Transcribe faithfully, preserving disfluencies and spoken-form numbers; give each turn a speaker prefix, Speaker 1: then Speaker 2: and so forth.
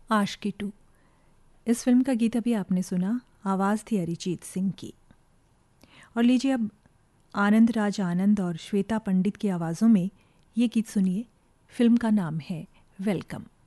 Speaker 1: आशिकी to. इस film का गीत अभी आपने सुना, आवाज़ थी अरिजीत सिंह की। और लीजिए अब आनंद राज आनंद और श्वेता पंडित की आवाज़ों में ये गीत सुनिए। फिल्म का नाम है वेलकम।